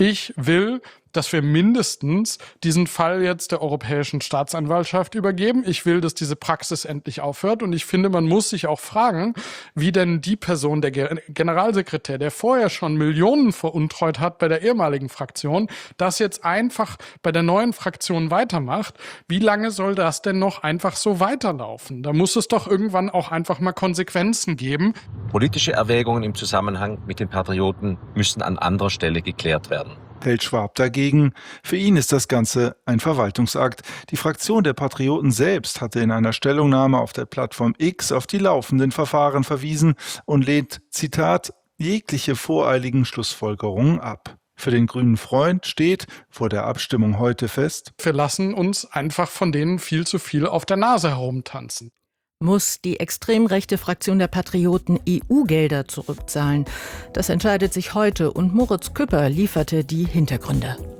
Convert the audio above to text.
Ich will, dass wir mindestens diesen Fall jetzt der Europäischen Staatsanwaltschaft übergeben. Ich will, dass diese Praxis endlich aufhört. Und ich finde, man muss sich auch fragen, wie denn die Person, der Generalsekretär, der vorher schon Millionen veruntreut hat bei der ehemaligen Fraktion, das jetzt einfach bei der neuen Fraktion weitermacht. Wie lange soll das denn noch einfach so weiterlaufen? Da muss es doch irgendwann auch einfach mal Konsequenzen geben. Politische Erwägungen im Zusammenhang mit den Patrioten müssen an anderer Stelle geklärt werden. Hält Schwab dagegen. Für ihn ist das Ganze ein Verwaltungsakt. Die Fraktion der Patrioten selbst hatte in einer Stellungnahme auf der Plattform X auf die laufenden Verfahren verwiesen und lehnt, Zitat, jegliche voreiligen Schlussfolgerungen ab. Für den grünen Freund steht vor der Abstimmung heute fest: Wir lassen uns einfach von denen viel zu viel auf der Nase herumtanzen. Muss die extrem rechte Fraktion der Patrioten EU-Gelder zurückzahlen? Das entscheidet sich heute und Moritz Küpper lieferte die Hintergründe.